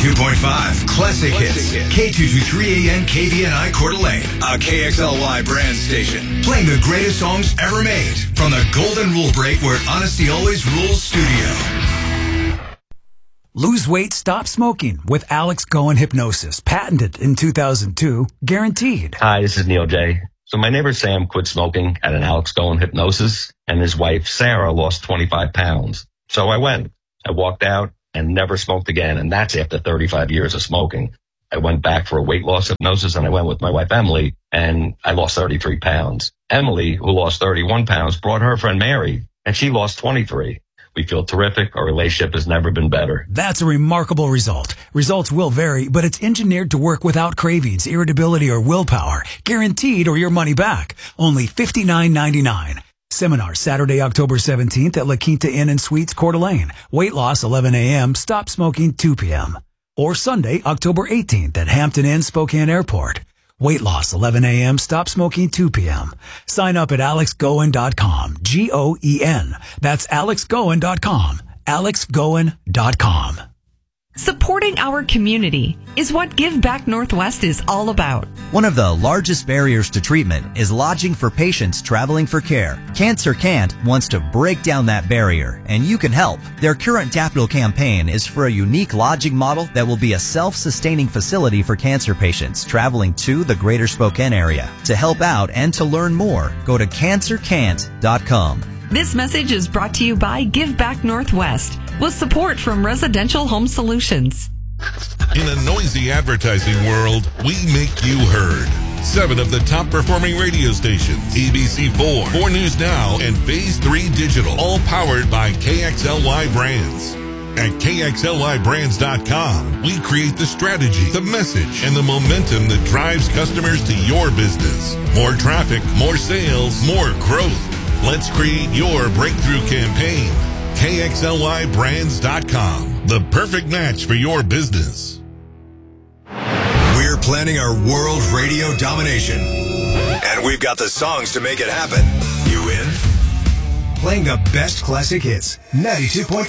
92.5 Classic Hits. K223AN KVNI Coeur d'Alene, a KXLY brand station. Playing the greatest songs ever made from the Golden Rule Break where honesty always rules studio. Lose weight, stop smoking with Alex Goen Hypnosis. Patented in 2002. Guaranteed. Hi, this is Neil J. So my neighbor Sam quit smoking at an Alex Goen Hypnosis, and his wife Sarah lost 25 pounds. So I went. I walked out and never smoked again, and that's after 35 years of smoking. I went back for a weight loss hypnosis, and I went with my wife Emily, and I lost 33 pounds. Emily, who lost 31 pounds, brought her friend Mary, and she lost 23. We feel terrific. Our relationship has never been better. That's a remarkable result. Results will vary, but it's engineered to work without cravings, irritability, or willpower. Guaranteed or your money back. Only $59.99. Seminar Saturday, October 17th at La Quinta Inn and Suites, Coeur d'Alene. Weight loss 11 a.m., stop smoking 2 p.m. Or Sunday, October 18th at Hampton Inn, Spokane Airport. Weight loss 11 a.m., stop smoking 2 p.m. Sign up at alexgoen.com. G-O-E-N. That's alexgoen.com. alexgoen.com. Supporting our community is what Give Back Northwest is all about. One of the largest barriers to treatment is lodging for patients traveling for care. Cancer Can't wants to break down that barrier, and you can help. Their current capital campaign is for a unique lodging model that will be a self-sustaining facility for cancer patients traveling to the greater Spokane area. To help out and to learn more, go to cancercan't.com. This message is brought to you by Give Back Northwest with support from Residential Home Solutions. In a noisy advertising world, we make you heard. 7 of the top performing radio stations, ABC4, 4 News Now, and Phase 3 Digital, all powered by KXLY Brands. At KXLYBrands.com, we create the strategy, the message, and the momentum that drives customers to your business. More traffic, more sales, more growth. Let's create your breakthrough campaign. KXLYBrands.com, the perfect match for your business. We're planning our world radio domination. And we've got the songs to make it happen. You in? Playing the best classic hits. 92.5